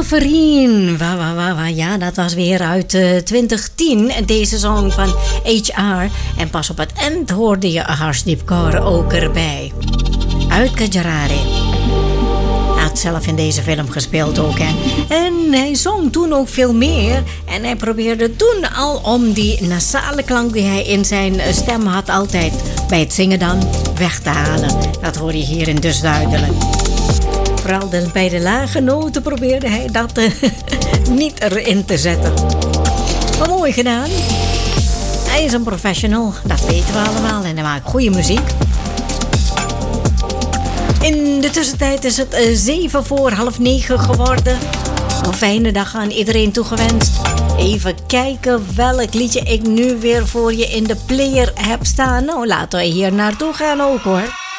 Severin. Ja, dat was weer uit 2010. Deze song van HR. En pas op het eind hoorde je Harshdeep Kaur ook erbij. Uit Gujarati. Hij had zelf in deze film gespeeld ook, hè. En hij zong toen ook veel meer. En hij probeerde toen al om die nasale klank die hij in zijn stem had altijd bij het zingen dan weg te halen. Dat hoor je hierin dus duidelijk. Vooral bij de lage noten probeerde hij dat niet erin te zetten. Maar mooi gedaan. Hij is een professional, dat weten we allemaal. En hij maakt goede muziek. In de tussentijd is het 7:45 geworden. Een fijne dag aan iedereen toegewenst. Even kijken welk liedje ik nu weer voor je in de player heb staan. Nou, laten we hier naartoe gaan ook hoor.